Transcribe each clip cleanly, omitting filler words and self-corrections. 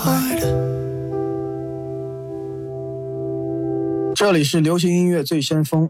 这里是流行音乐最先锋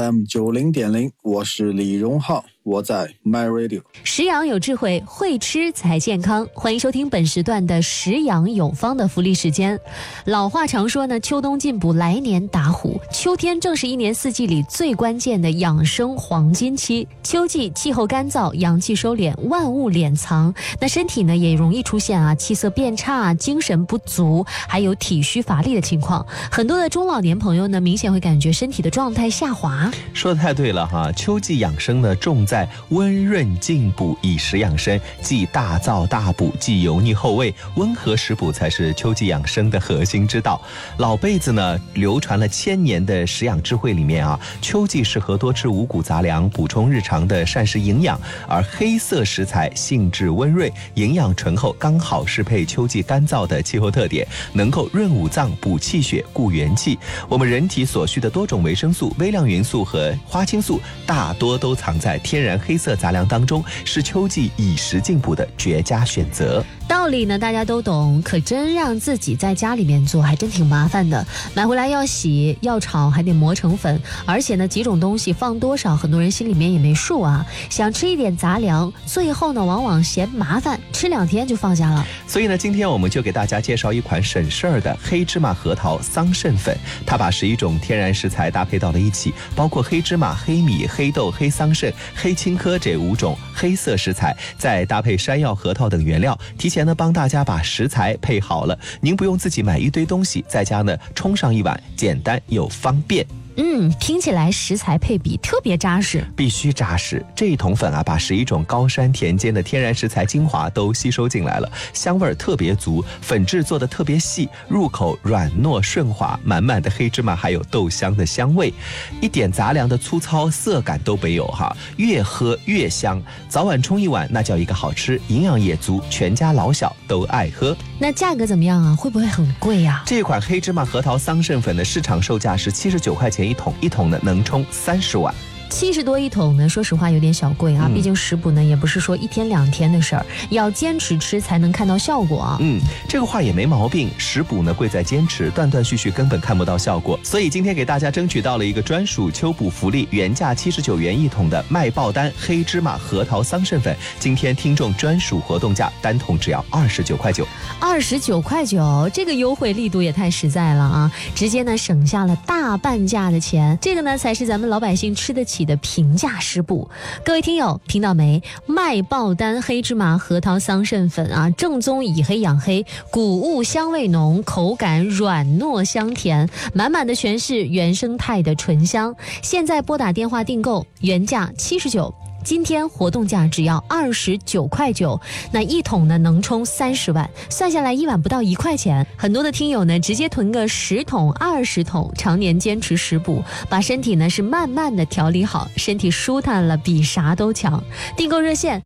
FM90.0， 我是李荣浩，我在 My Radio。 食养有智慧，会吃才健康。欢迎收听本时段的食养有方的福利时间。老话常说呢，秋冬进补，来年打虎。秋天正是一年四季里最关键的养生黄金期。秋季气候干燥，阳气收敛，万物敛藏，那身体呢也容易出现气色变差、精神不足，还有体虚乏力的情况。很多的中老年朋友呢，明显会感觉身体的状态下滑。 说得太对了哈！秋季养生呢，重在温润进补，以食养生，既大燥大补，既油腻后味，温和食补才是秋季养生的核心之道。老辈子呢，流传了1000年的食养智慧里面秋季适合多吃五谷杂粮，补充日常的膳食营养，而黑色食材性质温润，营养醇厚，刚好适配秋季干燥的气候特点，能够润五脏、补气血、固元气。我们人体所需的多种维生素、微量元素和花青素，大多都藏在天然黑色杂粮当中，是秋季以食进补的绝佳选择。 道理呢大家都懂，可真让自己在家里面做还真挺麻烦的。买回来要洗要炒，还得磨成粉，而且呢几种东西放多少很多人心里面也没数想吃一点杂粮，最后呢往往嫌麻烦，吃2天就放下了。 所以呢今天我们就给大家介绍一款省事儿的黑芝麻核桃桑葚粉。它把11种天然食材搭配到了一起，包括黑芝麻、黑米、黑豆、黑桑葚、黑青稞这5种黑色食材，再搭配山药、核桃等原料，提前呢帮大家把食材配好了，您不用自己买一堆东西，在家呢冲上一碗，简单又方便。 听起来食材配比特别扎实， 必须扎实。这一桶粉把11种高山田间的天然食材精华都吸收进来了，香味特别足，粉质做的特别细，入口软糯顺滑，满满的黑芝麻还有豆香的香味，一点杂粮的粗糙涩感都没有越喝越香。早晚冲一碗，那叫一个好吃，营养也足，全家老小都爱喝。 那价格怎么样会不会很贵呀？ 这款黑芝麻核桃桑葚粉的市场售价是79块钱一桶，一桶呢能冲30碗。 70多一桶呢，说实话有点小贵毕竟食补呢也不是说1天2天的事儿，要坚持吃才能看到效果这个话也没毛病，食补呢贵在坚持，断断续续根本看不到效果。所以今天给大家争取到了一个专属秋补福利，原价79元一桶的卖爆单黑芝麻核桃桑葚粉，今天听众专属活动价，单桶只要29块9。 29块9，这个优惠力度也太实在了直接呢省下了大半价的钱，这个呢才是咱们老百姓吃得起的平价食补。各位听友听到没？卖爆单黑芝麻核桃桑葚粉正宗以黑养黑，谷物香味浓，口感软糯香甜，满满的全是原生态的醇香。现在拨打电话订购，原价79，今天活动价只要29块9，那一桶呢能冲30碗，算下来一碗不到1块钱。很多的听友呢直接囤个10桶20桶，常年坚持食补，把身体呢是慢慢的调理好，身体舒坦了比啥都强。订购热线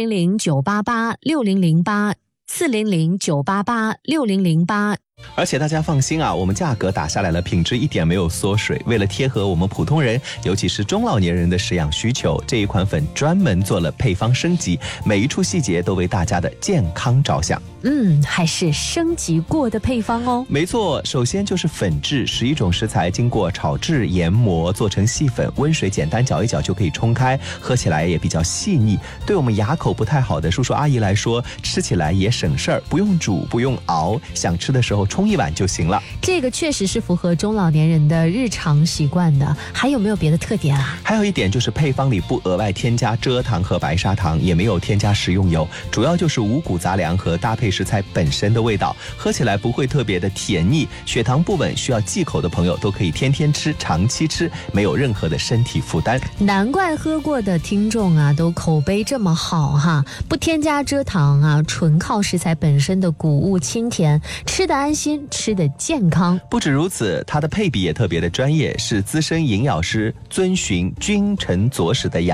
400-988-6008，400-988-6008。 而且大家放心我们价格打下来了，品质一点没有缩水。为了贴合我们普通人，尤其是中老年人的食养需求，这一款粉专门做了配方升级，每一处细节都为大家的健康着想。 还是升级过的配方哦。 没错，首先就是粉质，11种食材经过炒制研磨做成细粉，温水简单搅一搅就可以冲开，喝起来也比较细腻。对我们牙口不太好的叔叔阿姨来说，吃起来也省事儿，不用煮不用熬，想吃的时候冲一碗就行了。 这个确实是符合中老年人的日常习惯的。还有没有别的特点还有一点就是配方里不额外添加蔗糖和白砂糖，也没有添加食用油，主要就是五谷杂粮和搭配食材本身的味道，喝起来不会特别的甜腻，血糖不稳需要忌口的朋友都可以天天吃长期吃，没有任何的身体负担。 难怪喝过的听众都口碑这么好不添加蔗糖纯靠食材本身的谷物清甜，吃得安心，吃得健康。 不止如此，它的配比也特别的专业，是资深营养师遵循君臣佐使的